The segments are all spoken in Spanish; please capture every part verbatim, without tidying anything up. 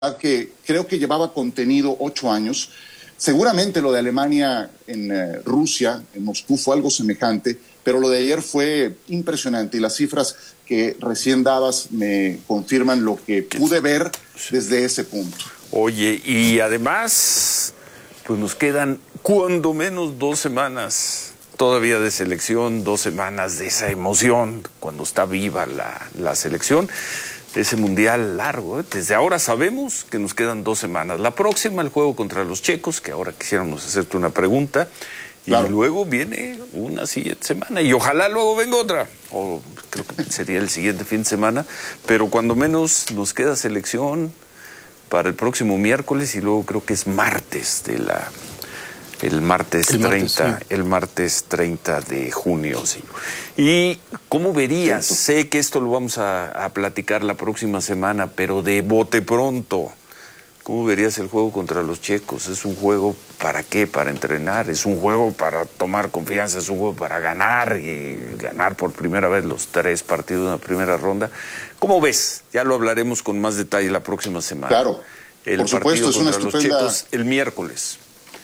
que creo que llevaba contenido ocho años. Seguramente lo de Alemania en eh, Rusia, en Moscú, fue algo semejante, pero lo de ayer fue impresionante y las cifras que recién dabas me confirman lo que pude ver desde ese punto. Oye, y además, pues nos quedan cuando menos dos semanas todavía de selección, dos semanas de esa emoción cuando está viva la, la selección. Ese mundial largo, ¿eh? Desde ahora sabemos que nos quedan dos semanas. La próxima, el juego contra los checos, que ahora quisiéramos hacerte una pregunta. Y claro, luego viene una siguiente semana. Y ojalá luego venga otra. O creo que sería el siguiente fin de semana. Pero cuando menos nos queda selección para el próximo miércoles. Y luego creo que es martes de la... El martes, el treinta, martes, sí. el martes treinta de junio, sí. ¿Y cómo verías? ¿Cierto? Sé que esto lo vamos a, a platicar la próxima semana, pero de bote pronto, ¿cómo verías el juego contra los checos? ¿Es un juego para qué? ¿Para entrenar? ¿Es un juego para tomar confianza? ¿Es un juego para ganar y ganar por primera vez los tres partidos de la primera ronda? ¿Cómo ves? Ya lo hablaremos con más detalle la próxima semana. Claro, el por supuesto, partido es una contra estupenda... los checos el miércoles.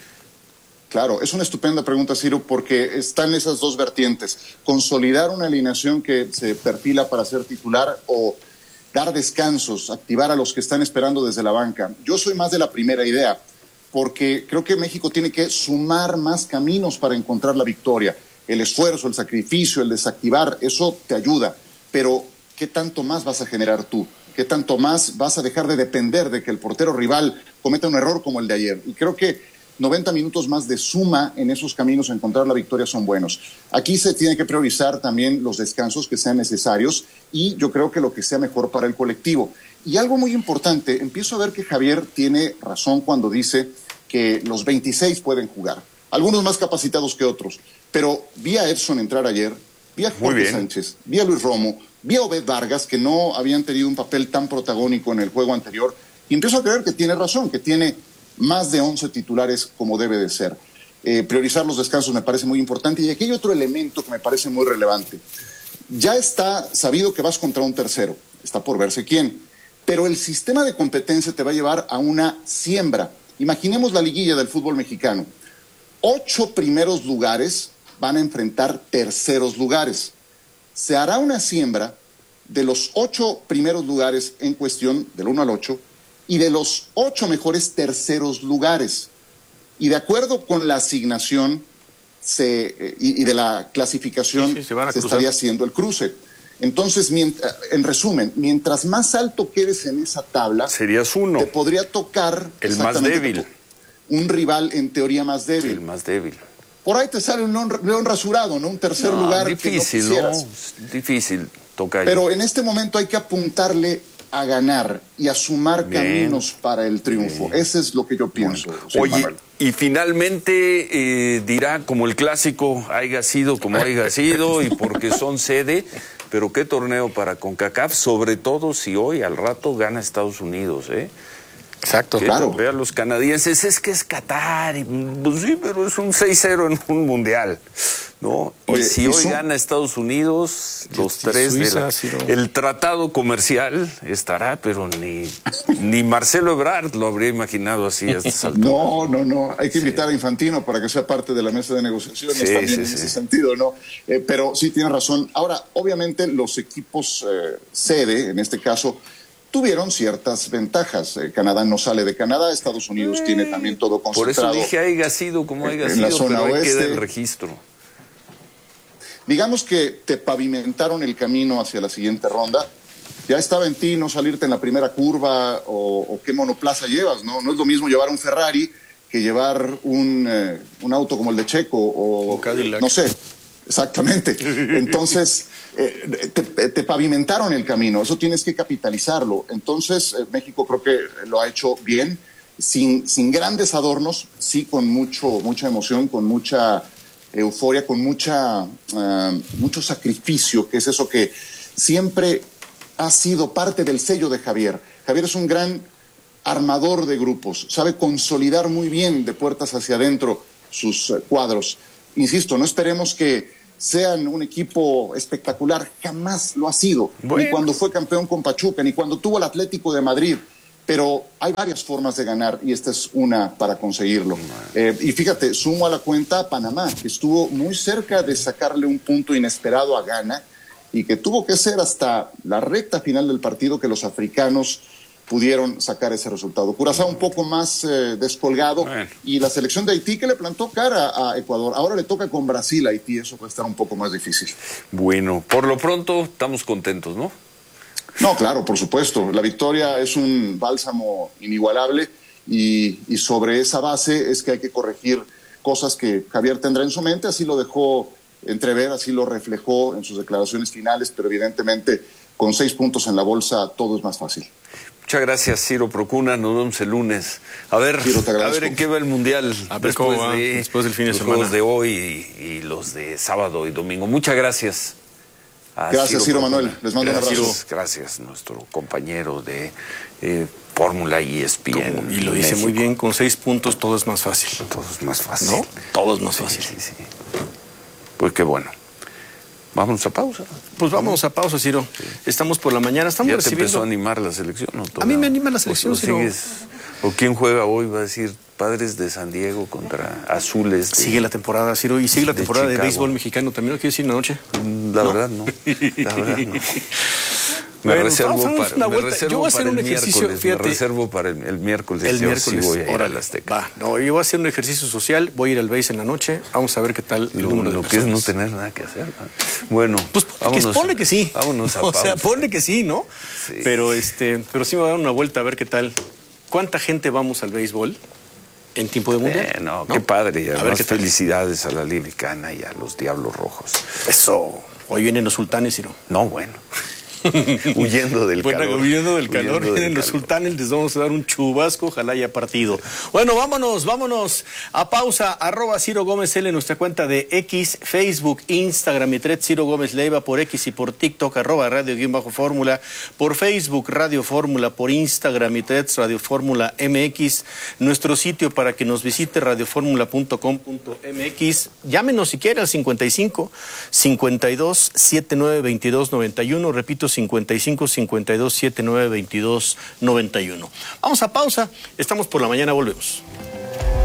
Claro, es una estupenda pregunta, Ciro, porque están esas dos vertientes. Consolidar una alineación que se perfila para ser titular o dar descansos, activar a los que están esperando desde la banca. Yo soy más de la primera idea, porque creo que México tiene que sumar más caminos para encontrar la victoria. El esfuerzo, el sacrificio, el desactivar, eso te ayuda. Pero, ¿qué tanto más vas a generar tú? ¿Qué tanto más vas a dejar de depender de que el portero rival cometa un error como el de ayer? Y creo que noventa minutos más de suma en esos caminos a encontrar la victoria son buenos. Aquí se tiene que priorizar también los descansos que sean necesarios y yo creo que lo que sea mejor para el colectivo. Y algo muy importante, empiezo a ver que Javier tiene razón cuando dice que los veintiséis pueden jugar, algunos más capacitados que otros, pero vi a Edson entrar ayer, vi a Jorge Sánchez, vi a Luis Romo, vi a Obed Vargas, que no habían tenido un papel tan protagónico en el juego anterior, y empiezo a creer que tiene razón, que tiene más de once titulares como debe de ser. Eh, priorizar los descansos me parece muy importante. Y aquí hay otro elemento que me parece muy relevante. Ya está sabido que vas contra un tercero, está por verse quién, pero el sistema de competencia te va a llevar a una siembra. Imaginemos la liguilla del fútbol mexicano. Ocho primeros lugares van a enfrentar terceros lugares. Se hará una siembra de los ocho primeros lugares en cuestión, del uno al ocho, y de los ocho mejores terceros lugares. Y de acuerdo con la asignación se, eh, y, y de la clasificación, sí, sí, se, se estaría haciendo el cruce. Entonces, mientras, en resumen, mientras más alto quedes en esa tabla, serías uno. Te podría tocar el más débil. Un rival en teoría más débil. Sí, el más débil. Por ahí te sale un león, león rasurado, ¿no? Un tercer no, lugar difícil, que no quisieras. ¿no? Difícil, toca. Pero en este momento hay que apuntarle a ganar y a sumar Bien. caminos para el triunfo. Bien. Ese es lo que yo pienso. Bueno. Oye, Manuel. Y finalmente eh, dirá, como el clásico, haya sido como haya sido, y porque son sede, pero qué torneo para CONCACAF, sobre todo si hoy al rato gana Estados Unidos, ¿eh? Exacto, claro. Vean los canadienses, es que es Qatar, y, pues sí, pero es un seis cero en un mundial, ¿no? Oye, y si y hoy son... gana Estados Unidos, los sí, tres Suiza, de la, sí, no. el tratado comercial estará, pero ni, ni Marcelo Ebrard lo habría imaginado así a estas alturas. No, no, no, hay que invitar sí. a Infantino para que sea parte de la mesa de negociaciones sí, también sí, en sí. ese sentido, ¿no? Eh, pero sí tiene razón. Ahora, obviamente los equipos eh, sede, en este caso, tuvieron ciertas ventajas. Eh, Canadá no sale de Canadá, Estados Unidos eh, tiene también todo concentrado. Por eso dije haya sido como haya en sido, la zona pero ahí oeste. queda el registro. Digamos que te pavimentaron el camino hacia la siguiente ronda. Ya estaba en ti no salirte en la primera curva o, o qué monoplaza llevas, ¿no? No es lo mismo llevar un Ferrari que llevar un, eh, un auto como el de Checo o, o Cadillac. No sé, exactamente. Entonces... Eh, te, te pavimentaron el camino, eso tienes que capitalizarlo. Entonces, eh, México creo que lo ha hecho bien, sin, sin grandes adornos, sí con mucho, mucha emoción, con mucha euforia, con mucha, uh, mucho sacrificio, que es eso que siempre ha sido parte del sello de Javier. Javier es un gran armador de grupos, sabe consolidar muy bien de puertas hacia adentro sus uh, cuadros. Insisto, no esperemos que sean un equipo espectacular, jamás lo ha sido, bueno. Ni cuando fue campeón con Pachuca, ni cuando tuvo el Atlético de Madrid, pero hay varias formas de ganar y esta es una para conseguirlo. Eh, y fíjate, sumo a la cuenta a Panamá, que estuvo muy cerca de sacarle un punto inesperado a Ghana y que tuvo que ser hasta la recta final del partido que los africanos pudieron sacar ese resultado. Curazao un poco más eh, descolgado, bueno. Y la selección de Haití que le plantó cara a Ecuador. Ahora le toca con Brasil a Haití, eso puede estar un poco más difícil. Bueno, por lo pronto estamos contentos, ¿no? No, claro, por supuesto. La victoria es un bálsamo inigualable y, y sobre esa base es que hay que corregir cosas que Javier tendrá en su mente. Así lo dejó entrever, así lo reflejó en sus declaraciones finales, pero evidentemente con seis puntos en la bolsa todo es más fácil. Muchas gracias, Ciro Procuna. Nos vemos el lunes. A ver, Ciro, a ver en qué va el Mundial a ver después, cómo va, de, después del fin de los semana. Juegos de hoy y, y los de sábado y domingo. Muchas gracias. Gracias, Ciro, Ciro Manuel. Les mando gracias, un abrazo. Gracias, nuestro compañero de eh, Fórmula E S P N. Y lo dice México. Muy bien, con seis puntos todo es más fácil. Todo es más fácil. ¿No? Todo es más sí, fácil. Sí, sí. Pues qué bueno. Vámonos a pausa. Pues vámonos a pausa, Ciro. Sí. Estamos por la mañana. Estamos ¿Ya recibiendo... te empezó a animar la selección? ¿No? A mí me anima la selección, Ciro. ¿O quién juega hoy? Va a decir Padres de San Diego contra Azules. De... Sigue la temporada, Ciro, y sigue la de temporada Chicago. de béisbol mexicano. ¿También lo quieres decir en la noche? La no. verdad, no. La verdad, no. Me bueno, reservo para, una me reservo yo voy a hacer para un el ejercicio, miércoles. fíjate, me reservo para el, el miércoles. El yo miércoles. Sí voy a ir Órale, a la Azteca. Va, no, yo voy a hacer un ejercicio social, voy a ir al béis en la noche, vamos a ver qué tal el lo, número lo de que es personas. no tener nada que hacer. ¿no? Bueno, pues vámonos, que ponle que sí. Vámonos a O pausa. sea, ponle que sí, ¿no? Sí. Pero este, pero sí me voy a dar una vuelta a ver qué tal. ¿Cuánta gente vamos al béisbol en tiempo de mundial? Eh, no, ¿no? Qué padre. Y además, a ver qué tal. Felicidades a la Liga Mexicana y a los Diablos Rojos. Eso. Hoy vienen los sultanes, Ciro. No, bueno. huyendo del bueno, calor. Huyendo del calor, huyendo vienen del los calor. sultanes, les vamos a dar un chubasco, ojalá haya partido. Bueno, vámonos, vámonos a pausa, arroba Ciro Gómez L, nuestra cuenta de X, Facebook, Instagram y Thread Ciro Gómez Leiva por X y por TikTok, arroba Radio Guión Bajo Fórmula, por Facebook Radio Fórmula, por Instagram y Threads Radio Fórmula M X, nuestro sitio para que nos visite radioformula punto com punto m x, llámenos si quiere al cincuenta y cinco, cincuenta y dos, setenta y nueve, veintidós, noventa y uno, repito, cincuenta y cinco, cincuenta y dos, setenta y nueve, veintidós, noventa y uno. Vamos a pausa, estamos por la mañana, volvemos.